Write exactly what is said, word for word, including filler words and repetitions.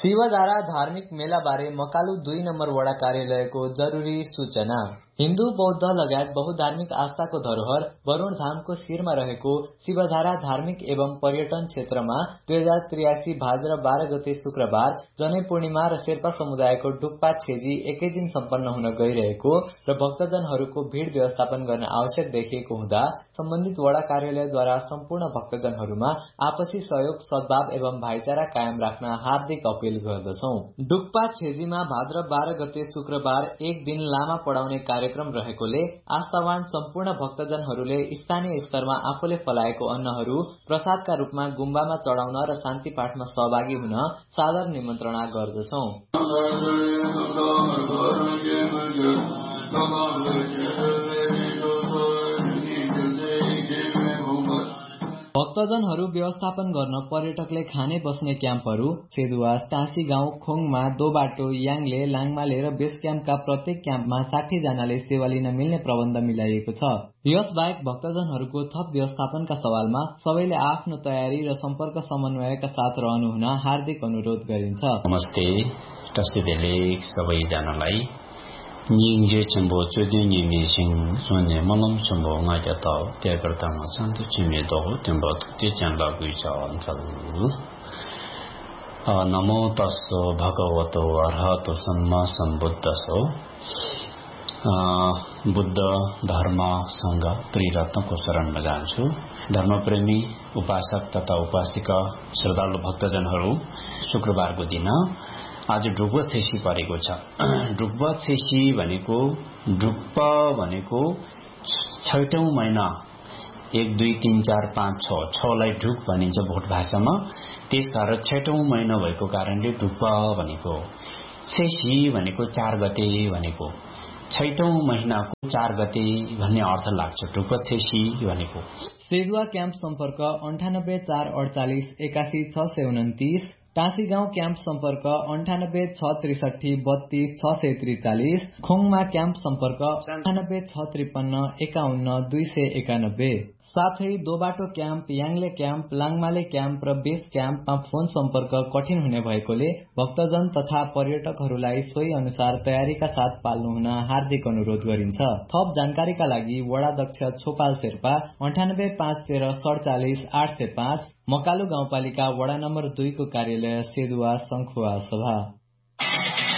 शिवधारा धार्मिक मेलाबारे मकालु दुई नम्बर वडा कार्यालयको जरुरी सूचना। हिन्दू बौद्ध लगायत बहुधार्मिक आस्थाको धरोहर वरुण धामको शिरमा रहेको शिवधारा धार्मिक एवं पर्यटन क्षेत्रमा दुई हजार त्रियासी भाद्र बाह्र गते शुक्रबार जनै पूर्णिमा र शेर्पा समुदायको डुक्पा छेजी एकै दिन सम्पन्न हुन गइरहेको र भक्तजनहरूको भीड़ व्यवस्थापन गर्न आवश्यक देखिएको हुँदा सम्बन्धित वडा कार्यालयद्वारा सम्पूर्ण भक्तजनहरूमा आपसी सहयोग सद्भाव एवं भाइचारा कायम राख्न हार्दिक अपील गर्दछौं। डुक्पा छेजीमा भाद्र बाह्र गते शुक्रबार एक दिन लामा पढाउने कार्यक्रम रहेकोले आस्थावान सम्पूर्ण भक्तजनहरूले स्थानीय स्तरमा आफूले फलाएको अन्नहरू प्रसादका रूपमा गुम्बामा चढाउन र शान्ति पाठमा सहभागी हुन सादर निमन्त्रणा गर्दछौं। भक्तजनहरू व्यवस्थापन गर्न पर्यटकले खाने बस्ने क्याम्पहरू सेदुवास, टाँसी गाउँ, खोङमा, दोबाटो, याङले, लाङमाले र बेस क्याम्पका प्रत्येक क्याम्पमा साठी जनाले सेवा लिन मिल्ने प्रबन्ध मिलाइएको छ। यसबाहेक भक्तजनहरूको थप व्यवस्थापनका सवालमा सबैले आफ्नो तयारी र सम्पर्क समन्वयका साथ रहनुहुन हार्दिक अनुरोध गरिन्छ। नमस्ते, टस्टिदेले सबैजनालाई निङजे चम्बो चोद्यो निमिसिङ सोने मलम चम्बो ngaja tau tia kertama santu chime do tembo te chamba guicha ansal namo tasso bhagavato arhato samma sambuddhaso Buddha धर्म संघ त्रिरत्नको शरणमा जान्छु। धर्मप्रेमी उपासक तथा उपासिका श्रद्धालु भक्तजनहरू, शुक्रबारको दिन आज ढुक्प छेसी परेको छ। ढुक्प छेसी भनेको ढुक्प भनेको छैटौं महिना एक दुई तीन चार पाँच छ छलाई ढुक भनिन्छ भोट भाषामा। त्यसकारण छैटौं महिना भएको कारणले ढुक्प भनेको। छेसी भनेको चार गते भनेको। छैटौं महिनाको चार गते भन्ने अर्थ लाग्छ ढुक्प छेसी भनेको। सेदुवा क्याम्प सम्पर्क अन्ठानब्बे चार अडचालिस एकासी छ सय उन्तिस, टाँसी गाउँ क्याम्प सम्पर्क अन्ठानब्बे छ त्रिसठी बत्तीस छ सय त्रिचालिस, खोङमा क्याम्प सम्पर्क अन्ठानब्बे छ त्रिपन्न एकाउन्न दुई सय एकानब्बे। साथै दोबाटो क्याम्प, याङले क्याम्प, लाङमाले क्याम्प र बेस क्याम्पमा फोन सम्पर्क कठिन हुने भएकोले भक्तजन तथा पर्यटकहरूलाई सोही अनुसार तयारीका साथ पाल्नु हुन हार्दिक अनुरोध गरिन्छ। थप जानकारीका लागि वडाध्यक्ष छोपाल शेर्पा अन्ठानब्बे पाँच तेह्र सडचालिस आठ सय पाँच, मकालु गाउँपालिका वडा नम्बर दुई को कार्यालय सेदुवा शङ्खुवा सभा।